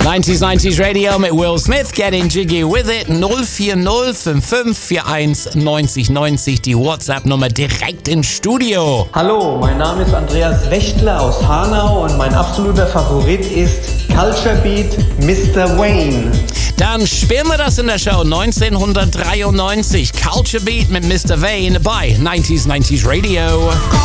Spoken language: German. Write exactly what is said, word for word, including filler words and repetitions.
neunzig neunzig Radio mit Will Smith, Getting Jiggy With It, null vier null fünf fünf vier eins neunzig neunzig, die WhatsApp-Nummer direkt ins Studio. Hallo, mein Name ist Andreas Wächtler aus Hanau und mein absoluter Favorit ist Culture Beat Mister Wayne. Dann spielen wir das in der Show neunzehnhundertdreiundneunzig. Culture Beat mit Mister Wayne bei neunzig neunzig Radio.